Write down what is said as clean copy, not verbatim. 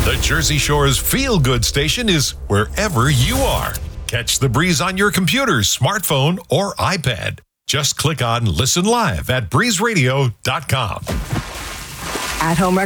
The Jersey Shore's feel-good station is wherever you are. Catch The Breeze on your computer, smartphone, or iPad. Just click on Listen Live at breezeradio.com. At Home